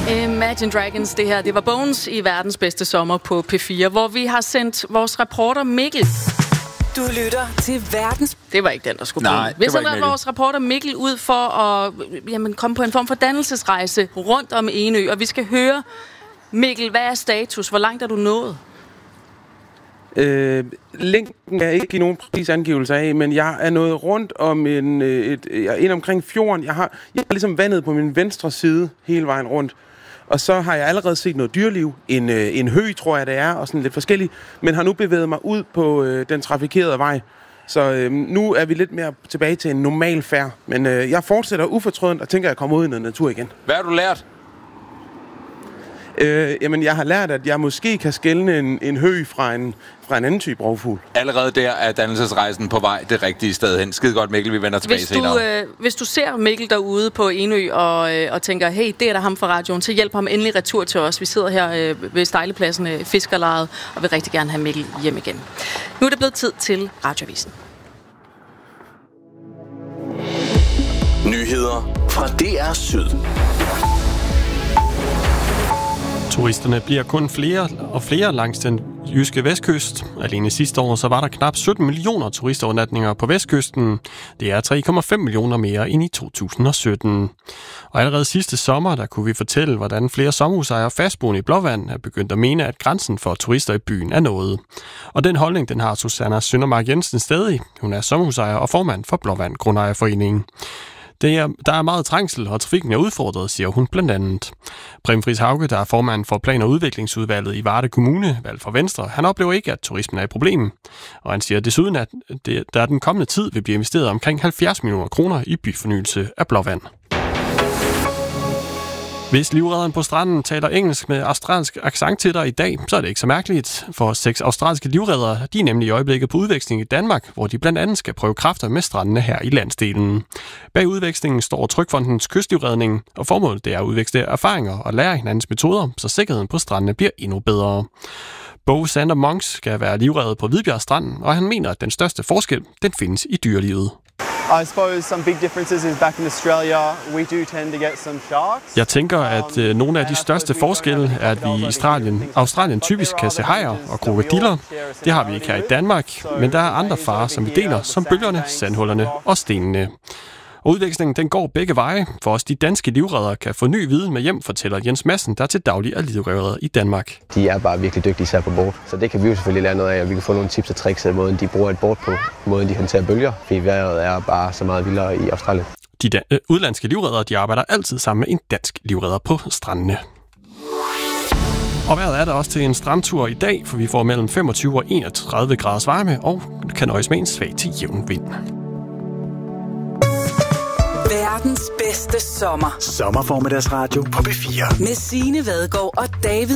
Imagine Dragons, det her, det var Bones i verdens bedste sommer på P4, hvor vi har sendt vores reporter Mikkel. Du lytter til verdens... Det var ikke den, der skulle bruge. Vi har sendt vores reporter Mikkel ud for at komme på en form for dannelsesrejse rundt om Enø, og vi skal høre, Mikkel, hvad er status? Hvor langt er du nået? Linken er ikke i nogen præcis angivelse af, men jeg er nået rundt om ind omkring fjorden. Jeg har ligesom vandet på min venstre side hele vejen rundt. Og så har jeg allerede set noget dyreliv. En høg, tror jeg det er, og sådan lidt forskelligt. Men har nu bevæget mig ud på den trafikerede vej. Så nu er vi lidt mere tilbage til en normal færd. Men jeg fortsætter ufortrødent og tænker, at jeg kommer ud i noget natur igen. Hvad har du lært? Jamen, jeg har lært, at jeg måske kan skelne en høg fra en anden type rovfugl. Allerede der er dannelsesrejsen på vej det rigtige sted hen. Skide godt, Mikkel, vi vender tilbage senere. Hvis du ser Mikkel derude på Enø og tænker, hey, det er der ham fra radioen, så hjælp ham endelig retur til os. Vi sidder her ved Stejlepladsen Fiskerlejet og vil rigtig gerne have Mikkel hjem igen. Nu er det blevet tid til Radioavisen. Nyheder fra DR Syd. Turisterne bliver kun flere og flere langs den jyske vestkyst. Alene sidste år så var der knap 17 millioner turistovernatninger på vestkysten. Det er 3,5 millioner mere end i 2017. Og allerede sidste sommer, der kunne vi fortælle, hvordan flere sommerhusejere fastboende i Blåvand er begyndt at mene, at grænsen for turister i byen er nået. Og den holdning, den har Susanna Søndermark Jensen stadig. Hun er sommerhusejer og formand for Blåvand Grundejerforeningen. Der er meget trængsel, og trafikken er udfordret, siger hun blandt andet. Preben Friis Hauge, der er formand for Plan- og Udviklingsudvalget i Varde Kommune, valgt for Venstre, han oplever ikke, at turismen er et problem. Og han siger desuden, at der den kommende tid vil blive investeret omkring 70 millioner kroner i byfornyelse af Blåvand. Hvis livredderen på stranden taler engelsk med australsk accent til dig i dag, så er det ikke så mærkeligt. For 6 australske livreddere, de er nemlig i øjeblikket på udveksling i Danmark, hvor de blandt andet skal prøve kræfter med strandene her i landsdelen. Bag udvekslingen står Trygfondens kystlivredning, og formålet det er at udveksle erfaringer og lære hinandens metoder, så sikkerheden på strandene bliver endnu bedre. Bo Sander Monks skal være livredder på Hvidbjerg Strand, og han mener, at den største forskel, den findes i dyrelivet. I suppose some big differences is back in Australia we do tend to get some sharks. Jeg tænker, at nogle af de største forskelle er, at vi i Australien typisk kan se hajer og krokodiller. Det har vi ikke her i Danmark, men der er andre farer, som vi deler, som bølgerne, sandhullerne og stenene. Og udvekslingen den går begge veje, for os de danske livreddere kan få ny viden med hjem, fortæller Jens Madsen, der til daglig er livredder i Danmark. De er bare virkelig dygtige især på bord, så det kan vi jo selvfølgelig lære noget af, og vi kan få nogle tips og tricks af måden, de bruger et bord på, måden de håndterer bølger, fordi vejret er bare så meget vildere i Australien. De udlandske livreddere, de arbejder altid sammen med en dansk livredder på strandene. Og vejret er der også til en strandtur i dag, for vi får mellem 25 og 31 graders varme og kan nøjes med en svag til jævn vind. Verdens bedste sommer. Sommerformiddagsradio på P4. Med Signe Vadgaard og David